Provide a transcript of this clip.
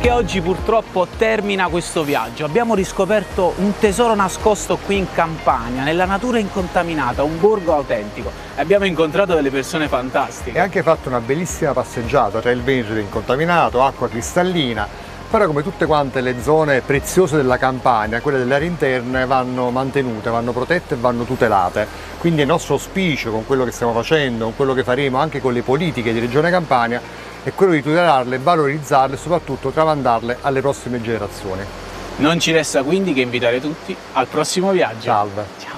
Anche oggi purtroppo termina questo viaggio. Abbiamo riscoperto un tesoro nascosto qui in Campania, nella natura incontaminata, un borgo autentico. Abbiamo incontrato delle persone fantastiche. E anche fatto una bellissima passeggiata tra il Veneto incontaminato, acqua cristallina. Però come tutte quante le zone preziose della Campania, quelle delle aree interne vanno mantenute, vanno protette e vanno tutelate. Quindi il nostro auspicio con quello che stiamo facendo, con quello che faremo anche con le politiche di Regione Campania, è quello di tutelarle, valorizzarle e soprattutto tramandarle alle prossime generazioni. Non ci resta quindi che invitare tutti al prossimo viaggio. Salve! Ciao.